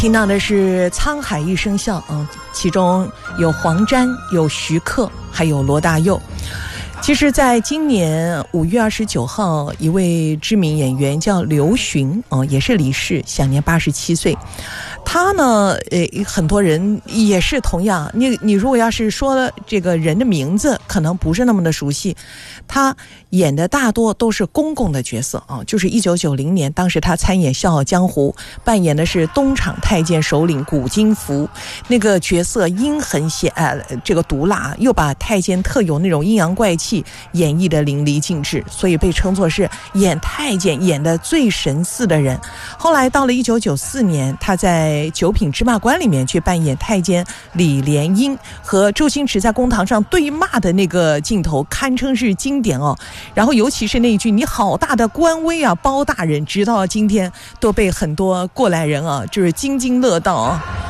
听到的是《沧海一声笑》其中有黄沾，有徐克，还有罗大佑。其实在今年5月29号，一位知名演员叫刘询也是离世，享年87岁。他呢很多人也是同样，你如果要是说这个人的名字可能不是那么的熟悉，他演的大多都是公共的角色就是1990年当时他参演《笑傲江湖》，扮演的是东厂太监首领古今福，那个角色阴狠这个毒辣，又把太监特有那种阴阳怪气演绎的淋漓尽致，所以被称作是演太监演的最神似的人。后来到了1994年，他在九品芝麻官里面去扮演太监李莲英，和周星驰在公堂上对骂的那个镜头堪称是经典然后尤其是那一句你好大的官威啊包大人，直到今天都被很多过来人就是津津乐道